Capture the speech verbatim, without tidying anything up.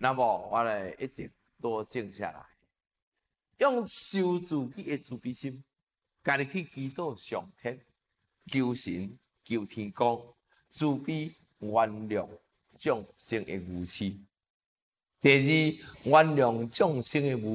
那么我哋一定多静下来，用受自己的慈悲心，家己去祈祷上天，求神求天公慈悲原谅众生的愚痴。第二，原谅众生的愚